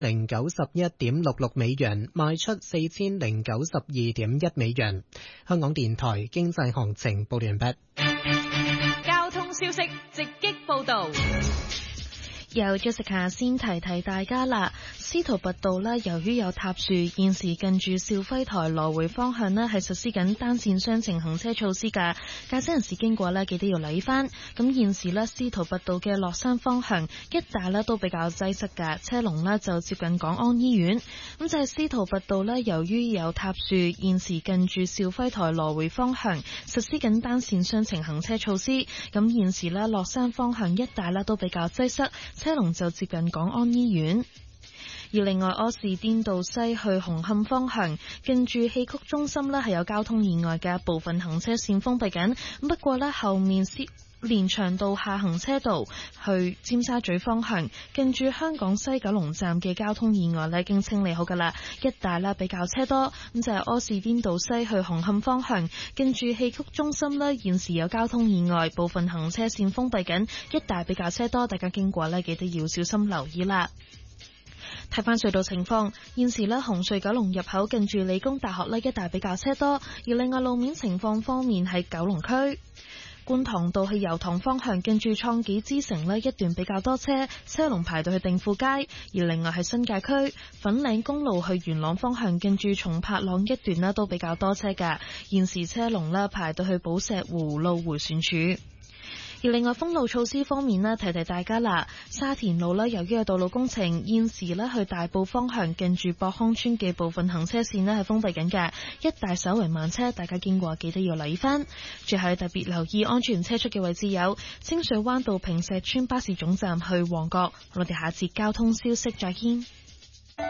4091.66美元，賣出4092.1美元。香港電台經濟行情報完畢。 交通消息直擊報道。 由Jessica先提大家啦，司徒拔道呢，由於有塌樹，現時近住肇輝台來回方向呢係實施緊單線雙程行車措施㗎，駕駛人士經過呢記得要留意返。咁現時呢，司徒拔道嘅落山方向一帶呢都比較擠塞㗎，車龍呢就接近港安醫院。咁就係司徒拔道呢，由於有塌樹，現時近住肇輝台來回方向實施緊單線雙程行車措施。咁現時呢，落山方向一帶呢都比較擠塞，車龍就接近港安醫院。而另外，柯士甸道西去紅磡方向近住戲曲中心呢係有交通意外嘅，部分行車線封閉緊。不過呢，後面連翔道下行車道去尖沙咀方向近住香港西九龍站嘅交通意外呢已經清理好㗎啦，一帶呢比較車多。咁就係柯士甸道西去紅磡方向近住戲曲中心呢現時有交通意外，部分行車線封閉緊，一帶比較車多，大家經過呢記得要小心留意啦。睇返隧道情況，現時呢紅隧九龍入口近住理工大學呢一帶比較車多，而另外路面情況方面係九龍區觀塘道去油塘方向近住創紀之城呢一段比較多車，車龍排到去定富街。而另外係新界區粉嶺公路去元朗方向近住松柏塱一段呢都比較多車㗎，現時車龍呢排到去寶石湖路迴旋處。而另外封路措施方面呢，提大家啦，沙田路呢由於有道路工程，現時呢去大埔方向近住博康村嘅部分行車線呢係封閉緊嘅，一帶稍為慢車，大家經過記得要留意返。最後特別留意安全車速嘅位置有清水灣道坪石邨巴士總站去旺角。我哋下節交通消息再見。